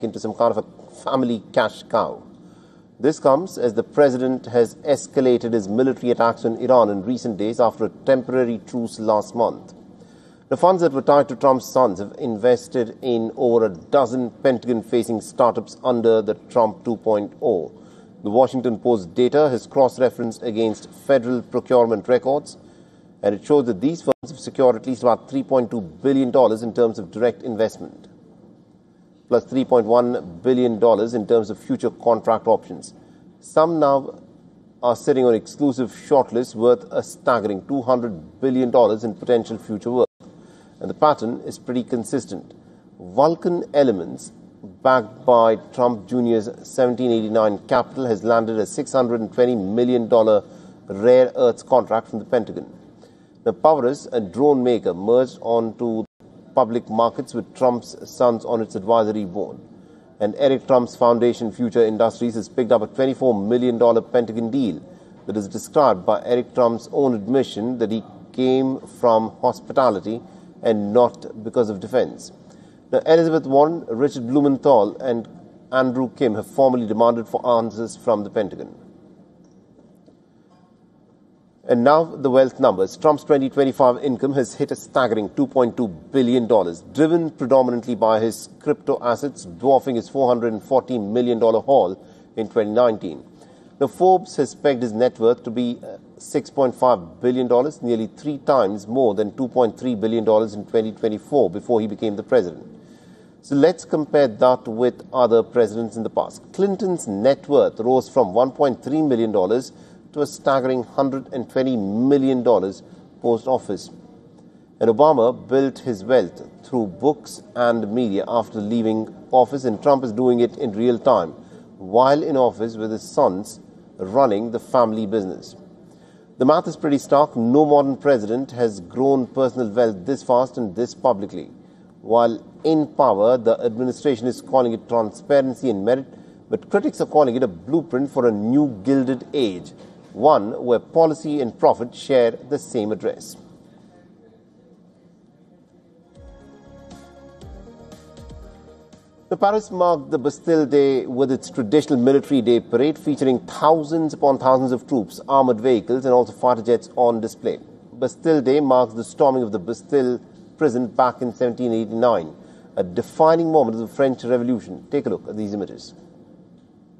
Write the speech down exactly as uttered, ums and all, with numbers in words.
into some kind of a family cash cow. This comes as the president has escalated his military attacks on Iran in recent days after a temporary truce last month. The funds that were tied to Trump's sons have invested in over a dozen Pentagon-facing startups under the Trump two point oh. The Washington Post data has cross-referenced against federal procurement records, and it shows that these firms have secured at least about three point two billion dollars in terms of direct investment, plus three point one billion dollars in terms of future contract options. Some now are sitting on exclusive shortlists worth a staggering two hundred billion dollars in potential future work. And the pattern is pretty consistent. Vulcan Elements, backed by Trump Junior's seventeen eighty-nine capital, has landed a six hundred twenty million dollars rare earths contract from the Pentagon. The Powerus, a drone maker, merged onto public markets with Trump's sons on its advisory board. And Eric Trump's foundation, Future Industries, has picked up a twenty-four million dollars Pentagon deal that is described by Eric Trump's own admission that he came from hospitality and not because of defense. Now, Elizabeth Warren, Richard Blumenthal, and Andrew Kim have formally demanded for answers from the Pentagon. And now the wealth numbers. Trump's twenty twenty-five income has hit a staggering two point two billion dollars, driven predominantly by his crypto assets, dwarfing his four hundred forty million dollars haul in twenty nineteen. Now, Forbes has pegged his net worth to be six point five billion dollars, nearly three times more than two point three billion dollars in twenty twenty-four, before he became the president. So let's compare that with other presidents in the past. Clinton's net worth rose from one point three million dollars to a staggering one hundred twenty million dollars post-office. And Obama built his wealth through books and media after leaving office, and Trump is doing it in real time, while in office with his sons running the family business. The math is pretty stark. No modern president has grown personal wealth this fast and this publicly. While in power, the administration is calling it transparency and merit, but critics are calling it a blueprint for a new gilded age, one where policy and profit share the same address. The Paris marked the Bastille Day with its traditional military day parade featuring thousands upon thousands of troops, armored vehicles and also fighter jets on display. Bastille Day marks the storming of the Bastille prison back in seventeen eighty-nine, a defining moment of the French Revolution. Take a look at these images.